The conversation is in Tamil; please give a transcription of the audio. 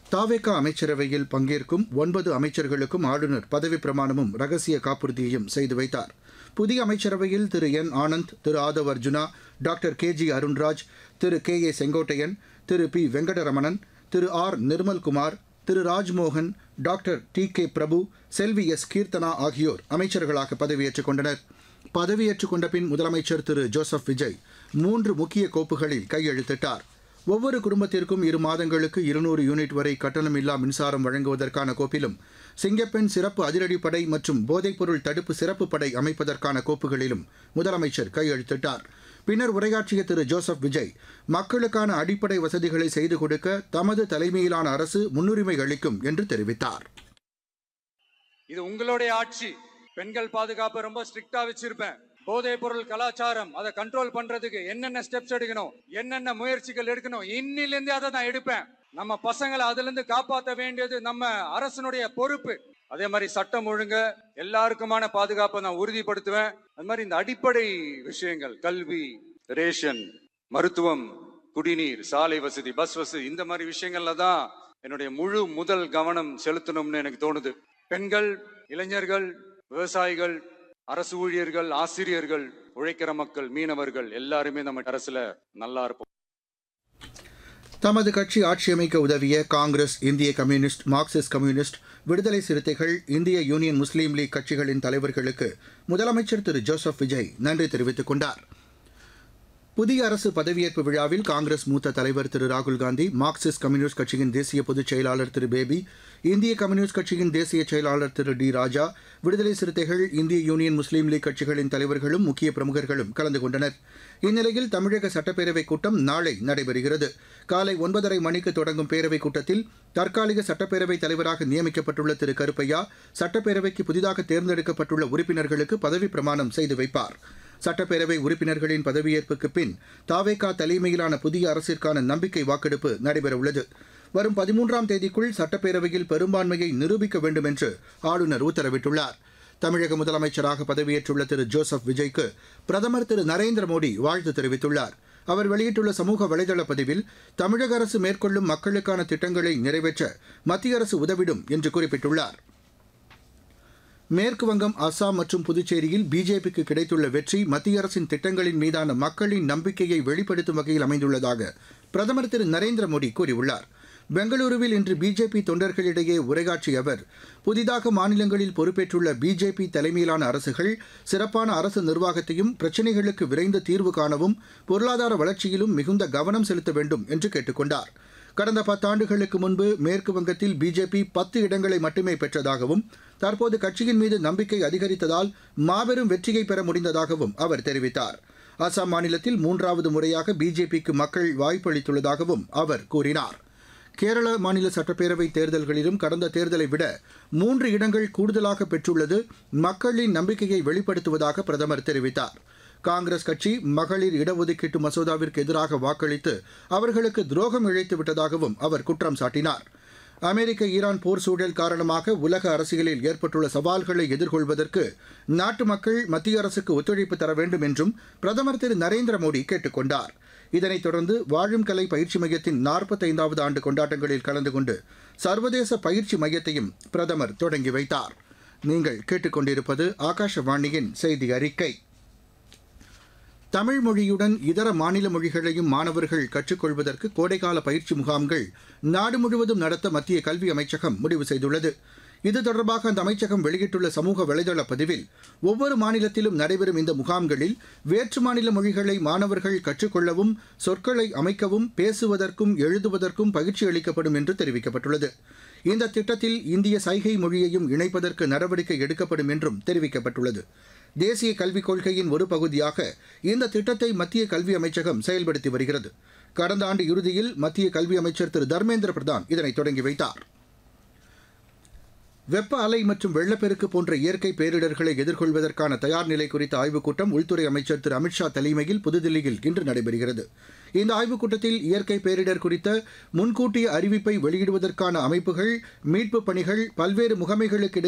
தாவேகா அமைச்சரவையில் பங்கேற்கும் 9 அமைச்சர்களுக்கும் ஆளுநர் பதவிப் பிரமாணமும் ரகசிய காப்புறுதியையும் செய்து வைத்தார். புதிய அமைச்சரவையில் திரு என் ஆனந்த், திரு ஆதவ் அர்ஜுனா, டாக்டர் கே.ஜி. அருண்ராஜ், திரு கே.ஏ. செங்கோட்டையன், திரு பி. வெங்கடரமணன், திரு ஆர். நிர்மல்குமார், திரு ராஜ்மோகன், டாக்டர் டி.கே. பிரபு, செல்வி எஸ். கீர்த்தனா ஆகியோர் அமைச்சர்களாக பதவியேற்றுக் கொண்டனர். பதவியேற்றுக் கொண்ட பின் முதலமைச்சர் திரு ஜோசப் விஜய் 3 முக்கிய கோப்புகளில் கையெழுத்திட்டார். ஒவ்வொரு குடும்பத்திற்கும் 2 மாதங்களுக்கு 200 யூனிட் வரை கட்டணமில்லா மின்சாரம் வழங்குவதற்கான கோப்பிலும், சிங்கப்பெண் சிறப்பு அதிரடிப்படை மற்றும் போதைப்பொருள் தடுப்பு சிறப்பு படை அமைப்பதற்கான கோப்புகளிலும் முதலமைச்சர் கையெழுத்திட்டார். பின்னர் உரையாற்றிய திரு ஜோசப் விஜய், மக்களுக்கான அடிப்படை வசதிகளை செய்து கொடுக்க தமது தலைமையிலான அரசு முன்னுரிமை அளிக்கும் என்று தெரிவித்தார். இது உங்களுடைய ஆட்சி. பெண்கள் பாதுகாப்பு ரொம்ப ஸ்ட்ரிக்டா வச்சிருப்பேன். போதைப் பொருள் கலாச்சாரம் அதை கண்ட்ரோல் பண்றதுக்கு என்னென்ன ஸ்டெப்ஸ் எடுக்கணும், என்னென்ன முயற்சிகள் எடுக்கணும், இன்னிலிருந்து அதை நான் எடுப்பேன். நம்ம பசங்களை அதுல இருந்து காப்பாற்ற வேண்டியது நம்ம அரசனுடைய பொறுப்பு. அதே மாதிரி சட்டம் ஒழுங்கு எல்லாருக்குமான பாதுகாப்பை நான் உறுதிப்படுத்துவேன். அது மாதிரி இந்த அடிப்படை விஷயங்கள், கல்வி, ரேஷன், மருத்துவம், குடிநீர், சாலை வசதி, பஸ் வசதி, இந்த மாதிரி விஷயங்கள்ல தான் என்னுடைய முதல் கவனம் செலுத்தணும்னு எனக்கு தோணுது. பெண்கள், இளைஞர்கள், விவசாயிகள், அரசு ஊழியர்கள், ஆசிரியர்கள், உழைக்கிற மக்கள், மீனவர்கள் எல்லாருமே நம்ம அரசுல நல்லா இருப்போம். தமது கட்சி ஆட்சியமைக்க உதவிய காங்கிரஸ், இந்திய கம்யூனிஸ்ட், மார்க்சிஸ்ட் கம்யூனிஸ்ட், விடுதலை சிறுத்தைகள், இந்திய யூனியன் முஸ்லீம் லீக் கட்சிகளின் தலைவர்களுக்கு முதலமைச்சர் திரு ஜோசப் விஜய் நன்றி தெரிவித்துக் கொண்டார். புதிய அரசு பதவியேற்பு விழாவில் காங்கிரஸ் மூத்த தலைவர் திரு ராகுல்காந்தி, மார்க்சிஸ்ட் கம்யூனிஸ்ட் கட்சியின் தேசிய பொதுச் செயலாளர் திரு பேபி, இந்திய கம்யூனிஸ்ட் கட்சியின் தேசிய செயலாளர் திரு டி ராஜா, விடுதலை சிறுத்தைகள், இந்திய யூனியன் முஸ்லீம் லீக் கட்சிகளின் தலைவர்களும் முக்கிய பிரமுகர்களும் கலந்து கொண்டனர். இந்நிலையில் தமிழக சட்டப்பேரவைக் கூட்டம் நாளை நடைபெறுகிறது. காலை 9:30 மணிக்கு தொடங்கும் பேரவைக் கூட்டத்தில் தற்காலிக சட்டப்பேரவைத் தலைவராக நியமிக்கப்பட்டுள்ள திரு கருப்பையா சட்டப்பேரவைக்கு புதிதாக தேர்ந்தெடுக்கப்பட்டுள்ள உறுப்பினர்களுக்கு பதவிப் பிரமாணம் செய்து வைப்பார். சட்டப்பேரவை உறுப்பினர்களின் பதவியேற்புக்கு பின் தாவேகா தலைமையிலான புதிய அரசிற்கான நம்பிக்கை வாக்கெடுப்பு நடைபெறவுள்ளது. வரும் 13ஆம் தேதிக்குள் சட்டப்பேரவையில் பெரும்பான்மையை நிரூபிக்க வேண்டும் என்று ஆளுநர் உத்தரவிட்டுள்ளார். தமிழக முதலமைச்சராக பதவியேற்றுள்ள திரு ஜோசப் விஜய்க்கு பிரதமர் திரு நரேந்திர மோடி வாழ்த்து தெரிவித்துள்ளார். அவர் வெளியிட்டுள்ள சமூக வலைதள பதிவில், தமிழக அரசு மேற்கொள்ளும் மக்களுக்கான திட்டங்களை நிறைவேற்ற மத்திய அரசு உதவிடும் என்று குறிப்பிட்டுள்ளார். மேற்குவங்கம், அஸ்ஸாம் மற்றும் புதுச்சேரியில் பிஜேபிக்கு கிடைத்துள்ள வெற்றி மத்திய அரசின் திட்டங்களின் மீதான மக்களின் நம்பிக்கையை வெளிப்படுத்தும் வகையில் அமைந்துள்ளதாக பிரதமர் திரு நரேந்திர மோடி கூறியுள்ளார். பெங்களூருவில் இன்று பிஜேபி தொண்டர்களிடையே உரையாற்றிய அவர், புதிதாக மாநிலங்களில் பொறுப்பேற்றுள்ள பிஜேபி தலைமையிலான அரசுகள் சிறப்பான அரசு நிர்வாகத்தையும், பிரச்சினைகளுக்கு விரைந்து தீர்வு காணவும், பொருளாதார வளர்ச்சியிலும் மிகுந்த கவனம் செலுத்த வேண்டும் என்று கேட்டுக் கொண்டார். கடந்த 10 ஆண்டுகளுக்கு முன்பு மேற்கு வங்கத்தில் பிஜேபி 10 இடங்களை மட்டுமே பெற்றதாகவும், தற்போது கட்சியின் மீது நம்பிக்கை அதிகரித்ததால் மாபெரும் வெற்றியை பெற முடிந்ததாகவும் அவர் தெரிவித்தார். அசாம் மாநிலத்தில் 3வது முறையாக பிஜேபிக்கு மக்கள் வாய்ப்பளித்துள்ளதாகவும் அவர் கூறினார். கேரள மாநில சட்டப்பேரவை தேர்தல்களிலும் கடந்த தேர்தலை விட 3 இடங்கள் கூடுதலாக பெற்றுள்ளது மக்களின் நம்பிக்கையை வெளிப்படுத்துவதாக பிரதமர் தெரிவித்தார். காங்கிரஸ் கட்சி மகளிர் இடஒதுக்கீட்டு மசோதாவிற்கு எதிராக வாக்களித்து அவர்களுக்கு துரோகம் இழைத்து விட்டதாகவும் அவர் குற்றம் சாட்டினார். அமெரிக்க ஈரான் போர் சூழல் காரணமாக உலக அரசியலில் ஏற்பட்டுள்ள சவால்களை எதிர்கொள்வதற்கு நாட்டு மக்கள் மத்திய அரசுக்கு ஒத்துழைப்பு தர வேண்டும் என்றும் பிரதமர் திரு நரேந்திர மோடி கேட்டுக் கொண்டார். இதனைத் தொடர்ந்து வாழும் கலை பயிற்சி மையத்தின் 45வது ஆண்டு கொண்டாட்டங்களில் கலந்து கொண்டு சர்வதேச பயிற்சி மையத்தையும் பிரதமர் தொடங்கி வைத்தார். நீங்கள் கேட்டுக்கொண்டிருப்பது ஆகாஷவாணியின் செய்தி அறிக்கை. தமிழ் மொழியுடன் இதர மாநில மொழிகளையும் மாணவர்கள் கற்றுக்கொள்வதற்கு கோடைக்கால பயிற்சி முகாம்கள் நாடு முழுவதும் நடத்த மத்திய கல்வி அமைச்சகம் முடிவு செய்துள்ளது. இது தொடர்பாக அந்த அமைச்சகம் வெளியிட்டுள்ள சமூக வலைதள பதிவில், ஒவ்வொரு மாநிலத்திலும் நடைபெறும் இந்த முகாம்களில் வேற்று மாநில மொழிகளை மாணவர்கள் கற்றுக்கொள்ளவும், சொற்களை அமைக்கவும், பேசுவதற்கும் எழுதுவதற்கும் பயிற்சி அளிக்கப்படும் என்று தெரிவிக்கப்பட்டுள்ளது. இந்த திட்டத்தில் இந்திய சைகை மொழியையும் இணைப்பதற்கு நடவடிக்கை எடுக்கப்படும் என்றும் தெரிவிக்கப்பட்டுள்ளது. தேசிய கல்விக் கொள்கையின் ஒரு பகுதியாக இந்த திட்டத்தை மத்திய கல்வி அமைச்சகம் செயல்படுத்தி வருகிறது. கடந்த ஆண்டு இறுதியில் மத்திய கல்வி அமைச்சர் திரு தர்மேந்திர பிரதான் இதனை தொடங்கி வைத்தார். வெப்ப அலை மற்றும் வெள்ளப்பெருக்கு போன்ற இயற்கை பேரிடர்களை எதிர்கொள்வதற்கான தயார் நிலை குறித்த ஆய்வுக் கூட்டம் உள்துறை அமைச்சர் திரு அமித்ஷா தலைமையில் புதுதில்லியில் இன்று நடைபெறுகிறது. இந்த ஆய்வுக் கூட்டத்தில் இயற்கை பேரிடர் குறித்த முன்கூட்டிய அறிவிப்பை வெளியிடுவதற்கான அமைப்புகள், மீட்புப் பணிகள், பல்வேறு முகமைகளுக்கு